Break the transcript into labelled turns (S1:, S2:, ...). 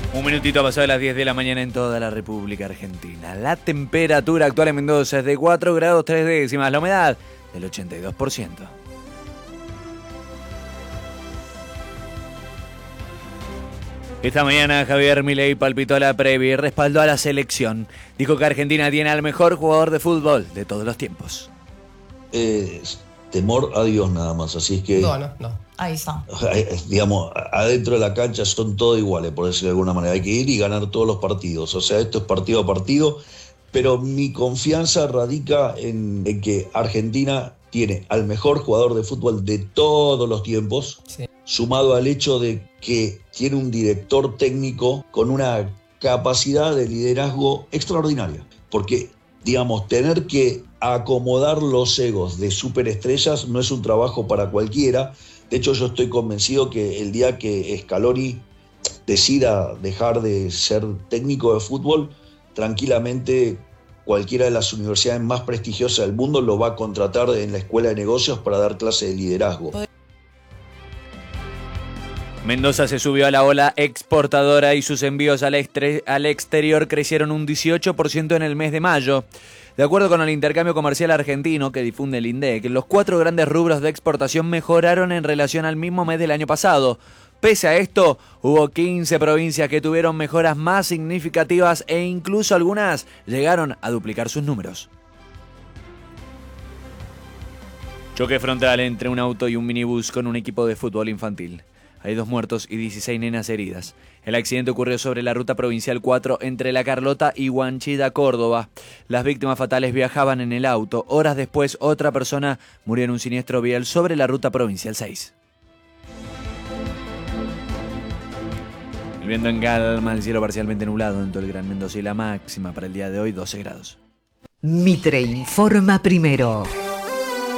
S1: Un minutito pasado de las 10 de la mañana en toda la República Argentina. La temperatura actual en Mendoza es de 4 grados 3 décimas, la humedad del 82%. Esta mañana Javier Milei palpitó la previa y respaldó a la selección. Dijo que Argentina tiene al mejor jugador de fútbol de todos los tiempos.
S2: Temor a Dios nada más, así es que...
S3: No.
S4: Ahí está.
S2: Digamos, adentro de la cancha son todos iguales, por decirlo de alguna manera. Hay que ir y ganar todos los partidos. O sea, esto es partido a partido, pero mi confianza radica en que Argentina tiene al mejor jugador de fútbol de todos los tiempos,
S3: Sí.
S2: sumado al hecho de que tiene un director técnico con una capacidad de liderazgo extraordinaria. Porque, digamos, tener que acomodar los egos de superestrellas no es un trabajo para cualquiera. De hecho, yo estoy convencido que el día que Scaloni decida dejar de ser técnico de fútbol, tranquilamente cualquiera de las universidades más prestigiosas del mundo lo va a contratar en la escuela de negocios para dar clase de liderazgo.
S1: Mendoza se subió a la ola exportadora y sus envíos al exterior crecieron un 18% en el mes de mayo. De acuerdo con el intercambio comercial argentino que difunde el INDEC, los 4 grandes rubros de exportación mejoraron en relación al mismo mes del año pasado. Pese a esto, hubo 15 provincias que tuvieron mejoras más significativas e incluso algunas llegaron a duplicar sus números. Choque frontal entre un auto y un minibús con un equipo de fútbol infantil. Hay 2 muertos y 16 nenas heridas. El accidente ocurrió sobre la ruta provincial 4 entre La Carlota y Huanchida, Córdoba. Las víctimas fatales viajaban en el auto. Horas después, otra persona murió en un siniestro vial sobre la ruta provincial 6. El viento en calma, el cielo parcialmente nublado en todo el Gran Mendoza y la máxima para el día de hoy 12 grados.
S5: Mitre informa primero.